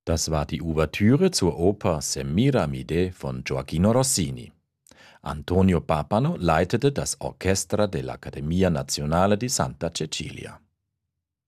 Das war die Ouvertüre zur Oper Semiramide von Gioacchino Rossini. Antonio Papano leitete das Orchestra dell'Accademia Nazionale di Santa Cecilia.